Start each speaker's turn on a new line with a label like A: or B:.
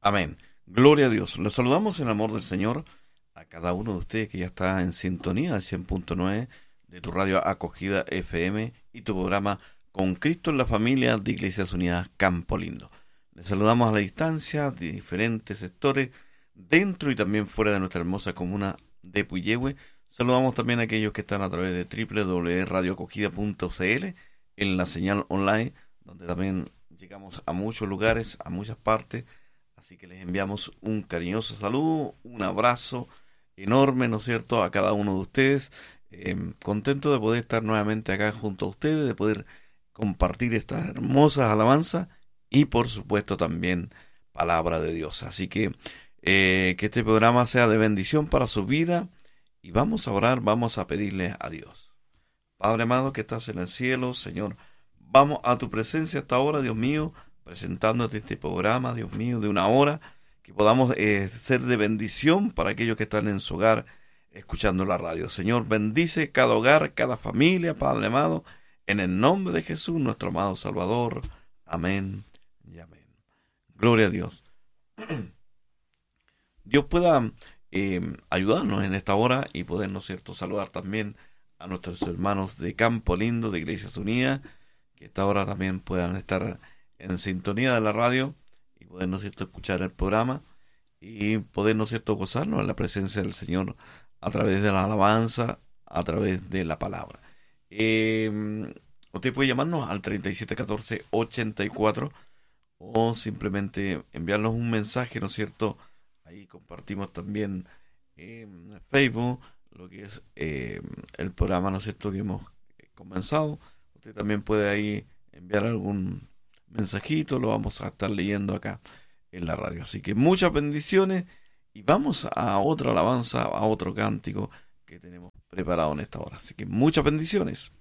A: Amén. Gloria a Dios. Les saludamos en el amor del Señor a cada uno de ustedes que ya está en sintonía al 100.9 de tu radio Acogida FM y tu programa Con Cristo en la Familia de Iglesias Unidas Campo Lindo. Les saludamos a la distancia de diferentes sectores dentro y también fuera de nuestra hermosa comuna de Puyehue. Saludamos también a aquellos que están a través de www.radioacogida.cl en la señal online, donde también llegamos a muchos lugares, a muchas partes. Así que les enviamos un cariñoso saludo, un abrazo enorme, ¿no es cierto?, a cada uno de ustedes. Contento de poder estar nuevamente acá junto a ustedes, de poder compartir estas hermosas alabanzas y por supuesto también palabra de Dios. Así que este programa sea de bendición para su vida y vamos a orar, vamos a pedirle a Dios. Padre amado que estás en el cielo, Señor, vamos a tu presencia hasta ahora, Dios mío, presentándote este programa, Dios mío, de una hora, que podamos ser de bendición para aquellos que están en su hogar escuchando la radio. Señor, bendice cada hogar, cada familia, Padre amado, en el nombre de Jesús, nuestro amado Salvador. Amén y amén. Gloria a Dios. Dios pueda ayudarnos en esta hora y poder, ¿no es cierto?, saludar también a nuestros hermanos de Campo Lindo, de Iglesias Unidas, que esta hora también puedan estar en sintonía de la radio y poder, ¿no es cierto?, escuchar el programa y poder, ¿no es cierto?, gozarnos en la presencia del Señor a través de la alabanza, a través de la palabra. Usted puede llamarnos al 3714-84 o simplemente enviarnos un mensaje, ¿no es cierto? Ahí compartimos también en Facebook lo que es el programa, ¿no es cierto?, que hemos comenzado. Usted también puede ahí enviar algún mensajito, lo vamos a estar leyendo acá en la radio. Así que muchas bendiciones y vamos a otra alabanza, a otro cántico que tenemos preparado en esta hora. Así que muchas bendiciones.